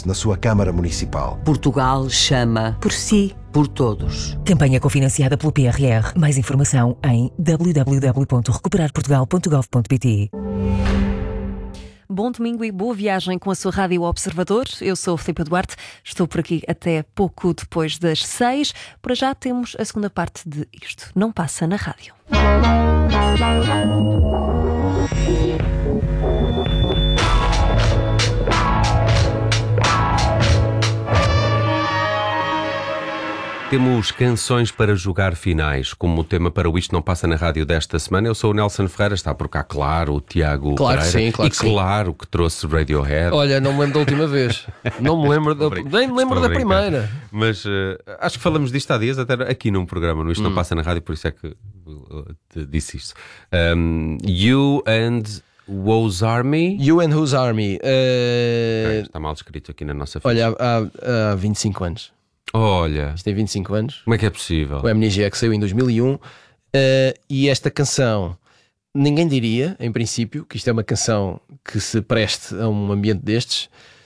vote na sua Câmara Municipal. Portugal chama por si, por todos. Campanha cofinanciada pelo PRR. Mais informação em www.recuperarportugal.gov.pt. Bom domingo e boa viagem com a sua Rádio Observador. Eu sou a Filipe Duarte, estou por aqui até pouco depois das 6. Para já temos a segunda parte de Isto Não Passa na Rádio. Temos canções para jogar finais, como o tema para o Isto Não Passa na Rádio desta semana. Eu sou o Nelson Ferreira, está por cá, claro, o Tiago Pereira. Sim, claro e que sim. Claro que trouxe Radiohead. Olha, não me lembro da última vez. Não me lembro nem me lembro da primeira. Mas acho que falamos disto há dias, até aqui num programa, no Isto Não Passa na Rádio, por isso é que te disse isto. You and Whose Army? You and Whose Army? Está mal escrito aqui na nossa ficha. Olha, há 25 anos. Olha, Isto tem 25 anos. como é que é possível? O Amnesia, que saiu em 2001. E esta canção, ninguém diria, em princípio, que isto é uma canção que se preste a um ambiente destes,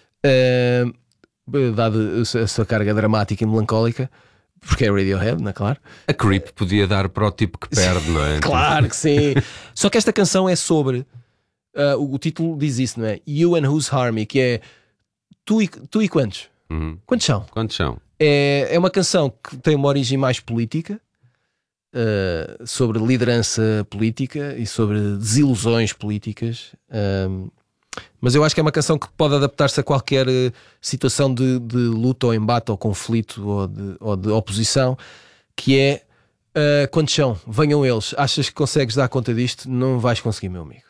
dada a sua carga dramática e melancólica, porque é Radiohead, não é claro? A Creep podia dar para o tipo que perde, não é? Claro que sim. Só que esta canção é sobre, o título diz isso, não é? You and Whose Army, que é tu e quantos? Quantos são? Quantos são? É uma canção que tem uma origem mais política, sobre liderança política e sobre desilusões políticas, mas eu acho que é uma canção que pode adaptar-se a qualquer situação de luta ou embate ou conflito ou de oposição, que é quantos são? Venham eles. Achas que consegues dar conta disto? Não vais conseguir, meu amigo.